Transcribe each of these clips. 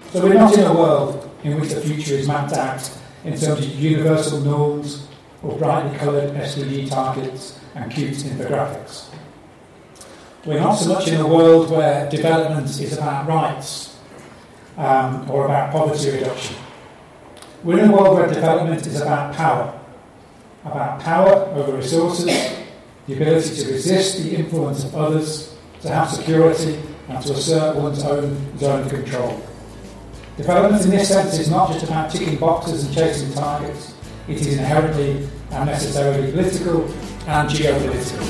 So we're not in a world in which the future is mapped out in terms of universal norms or brightly coloured SDG targets and cute infographics. We're not so much in a world where development is about rights or about poverty reduction. We're in a world where development is about power over resources, the ability to resist the influence of others, to have security, and to assert one's own control. Development in this sense is not just about ticking boxes and chasing targets. It is inherently and necessarily political and geopolitical.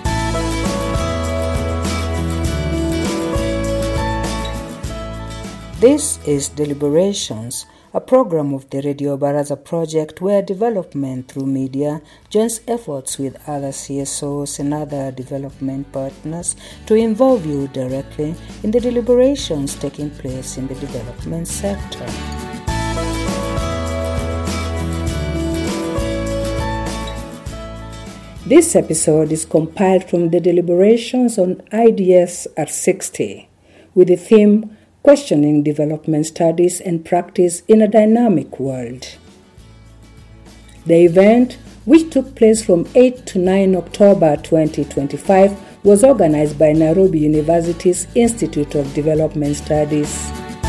This is Deliberations, a program of the Radio Baraza project where development through media joins efforts with other CSOs and other development partners to involve you directly in the deliberations taking place in the development sector. This episode is compiled from the deliberations on IDS at 60 with the theme Questioning Development Studies and Practice in a Dynamic World. The event, which took place from 8 to 9 October 2025, was organized by Nairobi University's Institute of Development Studies.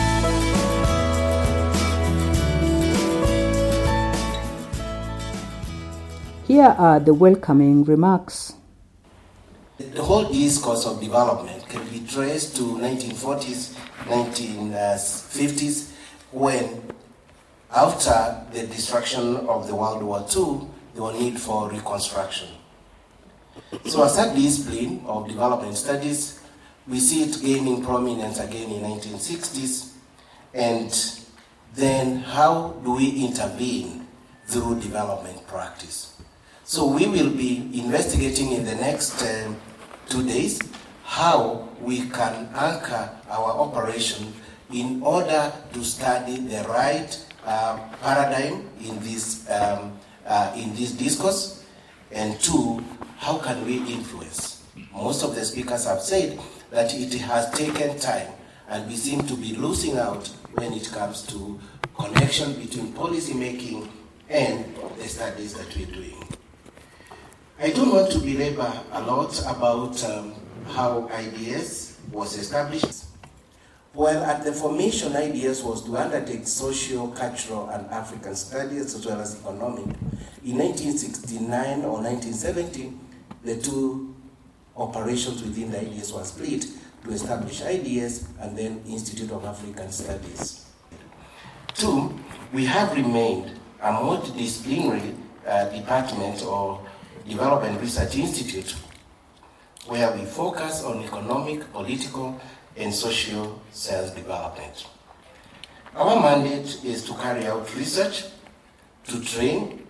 Here are the welcoming remarks. The whole discourse of development can be traced to 1940s, 1950s, when, after the destruction of the World War II, there was need for reconstruction. So as a discipline of development studies, we see it gaining prominence again in 1960s, and then how do we intervene through development practice? So we will be investigating in the next 2 days how we can anchor our operation in order to study the right paradigm in this discourse, and two, how can we influence? Most of the speakers have said that it has taken time, and we seem to be losing out when it comes to connection between policy making and the studies that we're doing. I don't want to belabor a lot about how IDS was established. Well, at the formation, IDS was to undertake social, cultural, and African studies as well as economic. In 1969 or 1970, the two operations within the IDS were split to establish IDS and then Institute of African Studies. Two, we have remained a multidisciplinary department or Development Research Institute, where we focus on economic, political, and social self-development. Our mandate is to carry out research, to train,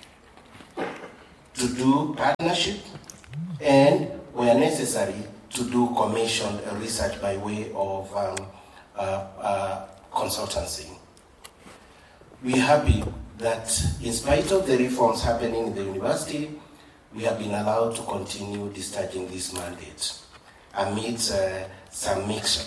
to do partnership, and, where necessary, to do commissioned research by way of consultancy. We are happy that in spite of the reforms happening in the university, we have been allowed to continue discharging this mandate amidst some mixture.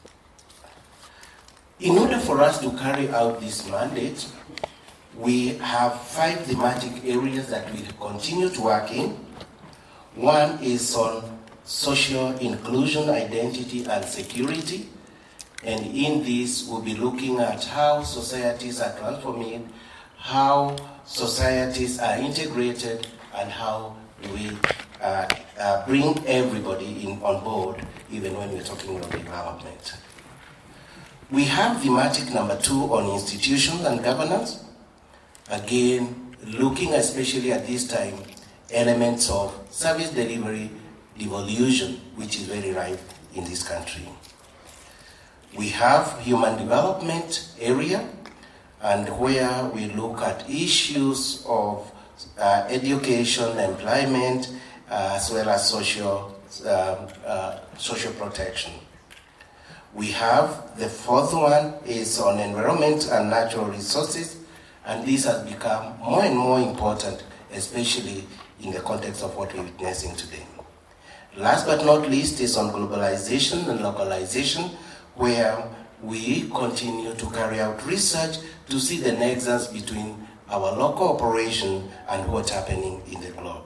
In order for us to carry out this mandate, we have 5 thematic areas that we continue to work in. One is on social inclusion, identity, and security. And in this, we'll be looking at how societies are transforming, how societies are integrated, and how we bring everybody on board, even when we're talking about development. We have thematic number 2 on institutions and governance. Again, looking especially at this time, elements of service delivery, devolution, which is very rife in this country. We have human development area, and where we look at issues of education, employment, as well as social protection. We have the 4th one is on environment and natural resources, and this has become more and more important, especially in the context of what we're witnessing today. Last but not least is on globalization and localization, where we continue to carry out research to see the nexus between our local operation and what's happening in the globe.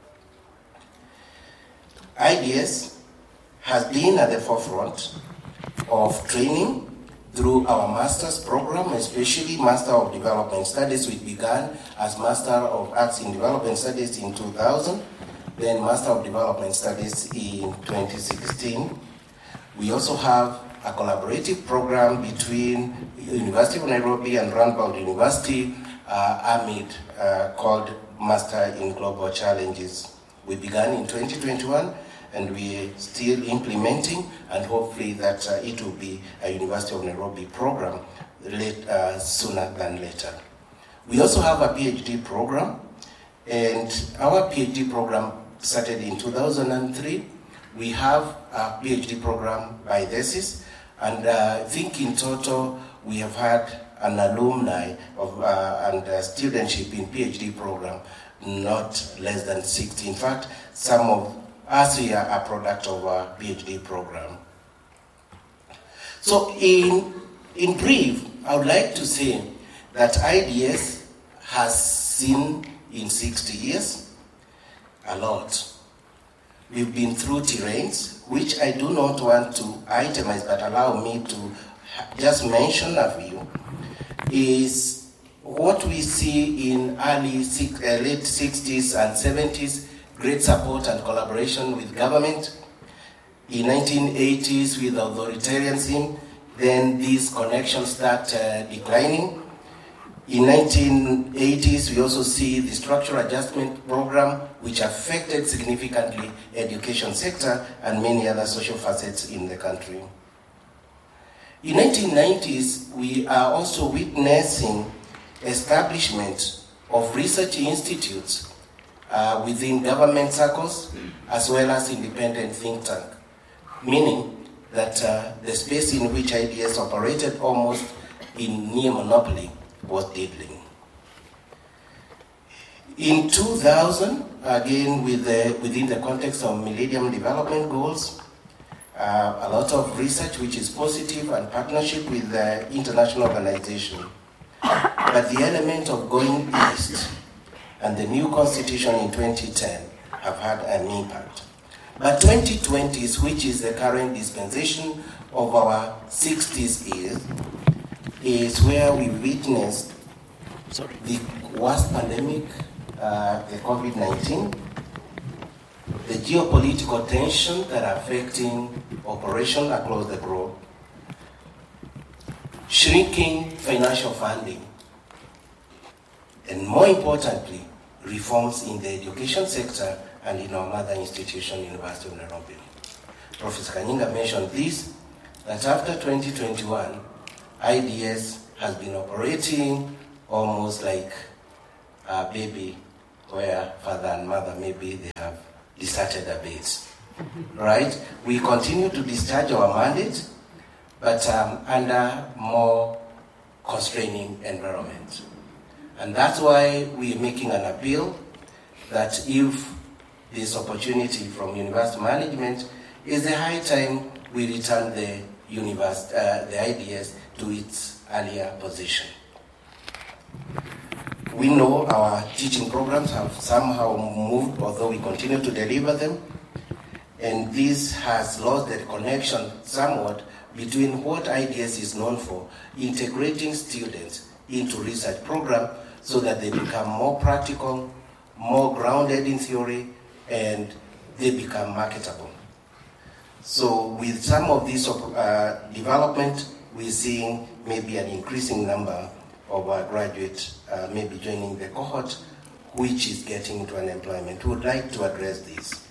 IDS has been at the forefront of training through our master's program, especially Master of Development Studies, which began as Master of Arts in Development Studies in 2000, then Master of Development Studies in 2016. We also have a collaborative program between University of Nairobi and Randbound University, AMID, called Master in Global Challenges. We began in 2021, and we're still implementing, and hopefully that it will be a University of Nairobi program sooner than later. We also have a PhD program, and our PhD program started in 2003. We have a PhD program by thesis, and I think in total we have had an alumni of, and studentship in PhD program not less than 60. In fact, some of us here are a product of our PhD program. So in brief, I would like to say that IDS has seen in 60 years a lot. We've been through terrains, which I do not want to itemize, but allow me to just mention a few, is what we see in late 60s and 70s, great support and collaboration with government. In 1980s with authoritarianism, then these connections start declining. In 1980s, we also see the structural adjustment program, which affected significantly education sector and many other social facets in the country. In 1990s, we are also witnessing establishment of research institutes within government circles as well as independent think tank, meaning that the space in which IDS operated almost in near monopoly was diddling. In 2000, again within the context of Millennium Development Goals, a lot of research which is positive and partnership with the international organization. But the element of going east and the new constitution in 2010 have had an impact. But 2020s, which is the current dispensation of our 60s is where we witnessed the worst pandemic, the COVID-19, the geopolitical tension that are affecting operation across the globe, shrinking financial funding, and more importantly, reforms in the education sector and in our mother institution, University of Nairobi. Professor Kanyinga mentioned this, that after 2021, IDS has been operating almost like a baby where father and mother, maybe they have deserted their base, right? We continue to discharge our mandate, but under more constraining environment. And that's why we are making an appeal that if this opportunity from university management, is the high time we return the IDS to its earlier position. We know our teaching programs have somehow moved, although we continue to deliver them, and this has lost the connection somewhat between what IDS is known for, integrating students into research program so that they become more practical, more grounded in theory, and they become marketable. So with some of this development, we're seeing maybe an increasing number of our graduates maybe joining the cohort, which is getting into unemployment. We would like to address this.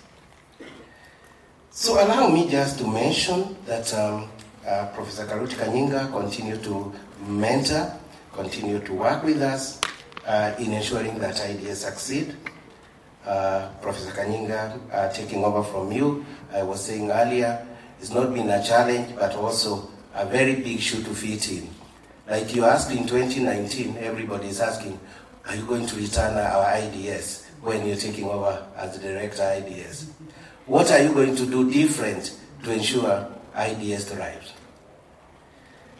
So allow me just to mention that Professor Karuti Kanyinga continue to mentor, continue to work with us in ensuring that IDS succeed. Professor Kanyinga, taking over from you, I was saying earlier, it's not been a challenge, but also a very big shoe to fit in. Like you asked in 2019, everybody is asking, are you going to return our IDS when you're taking over as the director IDS? What are you going to do different to ensure IDS thrives?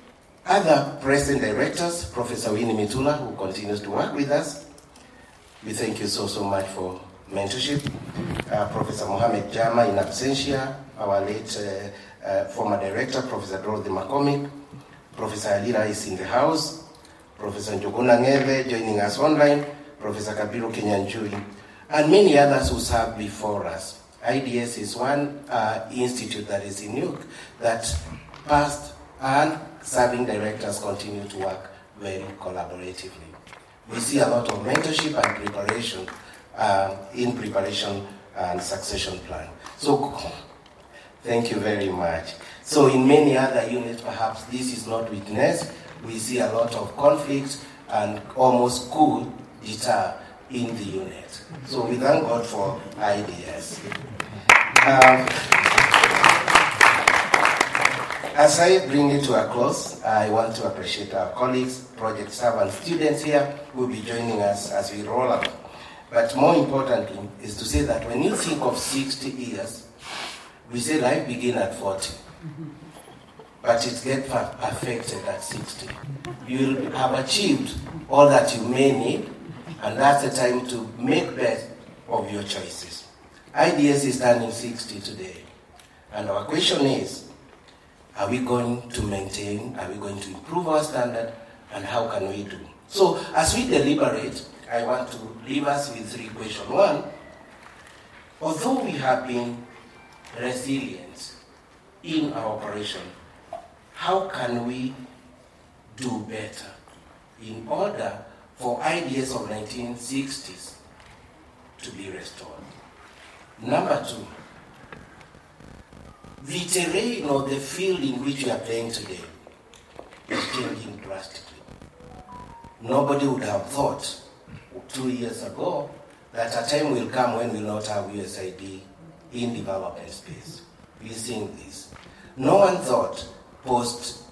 Other president directors, Professor Winnie Mitula, who continues to work with us. We thank you so much for mentorship. Professor Mohamed Jama in absentia, our late former director, Professor Dorothy McCormick. Professor Alira is in the house. Professor Njuguna Ngeve joining us online. Professor Kabiru Kenyanjui, and many others who served before us. IDS is one institute that is in Nuke that past and serving directors continue to work very collaboratively. We see a lot of mentorship and preparation in preparation and succession plan. So thank you very much. So in many other units, perhaps this is not witnessed. We see a lot of conflict and almost coup d'etat in the unit. So we thank God for IDS. As I bring it to a close, I want to appreciate our colleagues, project staff and students here who will be joining us as we roll out. But more importantly is to say that when you think of 60 years, we say life begins at 40. But it gets perfected at 60. You will have achieved all that you may need, and that's the time to make best of your choices. IDS is turning 60 today. And our question is, are we going to maintain, are we going to improve our standard, and how can we do? So as we deliberate, I want to leave us with 3 questions. 1, although we have been resilient in our operation, how can we do better in order for ideas of 1960s to be restored? Number 2, the terrain or the field in which we are playing today is changing drastically. Nobody would have thought 2 years ago that a time will come when we will not have USAID in development space. We're seeing this. No one thought post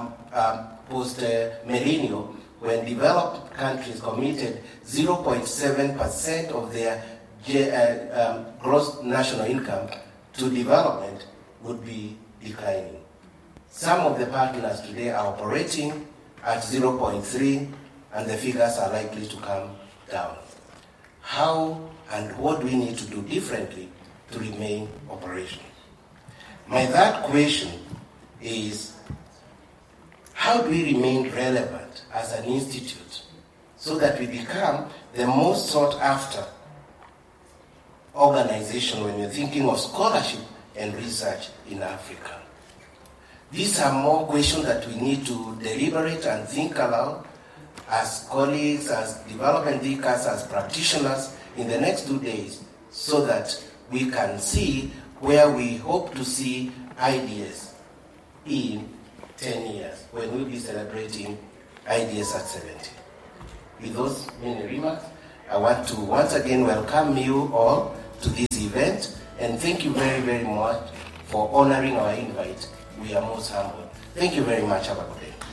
Millennium, when developed countries committed 0.7% of their gross national income to development, would be declining. Some of the partners today are operating at 0.3, and the figures are likely to come down. How and what do we need to do differently to remain operational? My third question is, how do we remain relevant as an institute so that we become the most sought after organization when you're thinking of scholarship and research in Africa? These are more questions that we need to deliberate and think aloud as colleagues, as development thinkers, as practitioners in the next 2 days, so that we can see where we hope to see ideas in 10 years, when we'll be celebrating ideas at 70. With those many remarks, I want to once again welcome you all to this event, and thank you very, very much for honoring our invite. We are most humbled. Thank you very much. Have a good day.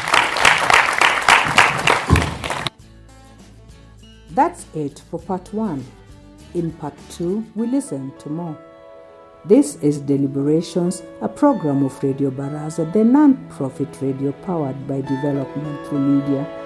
That's it for part 1. In part 2, we listen to more. This is Deliberations, a program of Radio Baraza, the non-profit radio powered by Developmental Media.